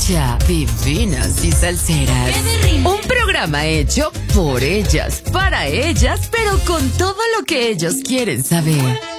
escucha Divinas y Salseras. Un programa hecho por ellas, para ellas, pero con todo lo que ellos quieren saber.